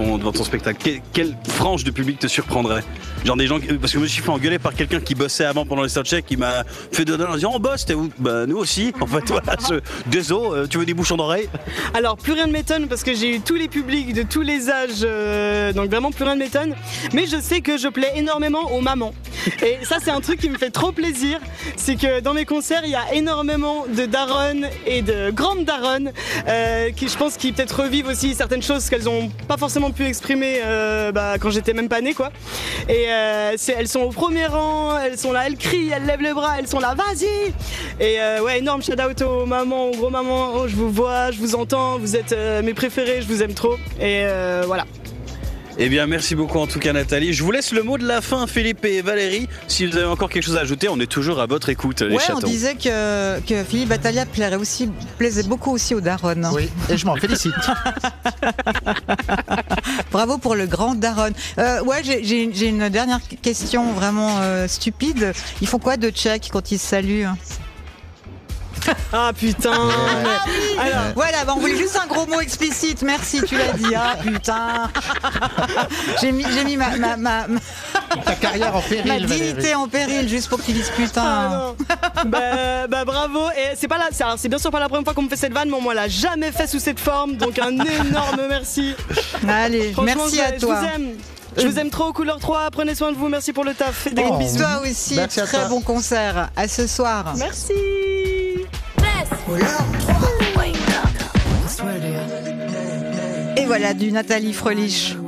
devant ton spectacle? Quelle frange de public te surprendrait? Genre des gens, parce que je me suis fait engueuler par quelqu'un qui bossait avant pendant les soundchecks, qui m'a fait de en disant on bosse, t'es où? Bah nous aussi. En fait voilà, désolé, tu veux des bouchons d'oreilles? Alors plus rien ne m'étonne parce que j'ai eu tous les publics de tous les âges, donc vraiment plus rien ne m'étonne. Mais je sais que je plais énormément aux mamans. Et ça c'est un truc qui me fait trop plaisir, c'est que dans mes concerts il y a énormément de daronnes et de grandes daronnes qui je pense qui peut-être revivent aussi certaines choses qu'elles n'ont pas forcément pu exprimer quand j'étais même pas née quoi. Et elles sont au premier rang, elles sont là, elles crient, elles lèvent les bras, elles sont là, vas-y. Et ouais, énorme shout out aux mamans, aux gros mamans, oh, je vous vois, je vous entends, vous êtes mes préférés, je vous aime trop. Et voilà. Eh bien, merci beaucoup en tout cas Nathalie. Je vous laisse le mot de la fin, Philippe et Valérie. Si vous avez encore quelque chose à ajouter, on est toujours à votre écoute, les chatons. On disait que Philippe Battaglia plaisait beaucoup aussi aux daronnes. Oui, et je m'en félicite. Bravo pour le grand daron. J'ai une dernière question vraiment stupide. Ils font quoi de tchèque quand ils se saluent? Ah putain. Alors, voilà, on voulait juste un gros mot explicite. Merci, tu l'as dit. Ah putain. J'ai mis ta carrière en péril. Ma dignité en péril juste pour qu'ils disent putain. Ah, bah bravo. Et c'est bien sûr pas la première fois qu'on me fait cette vanne, mais on me l'a jamais fait sous cette forme. Donc un énorme merci. Allez, merci à toi. Je vous aime. Je vous aime trop, Couleur 3, prenez soin de vous, merci pour le taf. Des gros bisous. Toi aussi, très bon concert. À ce soir. Merci. Et voilà du Nathalie Fröhlich.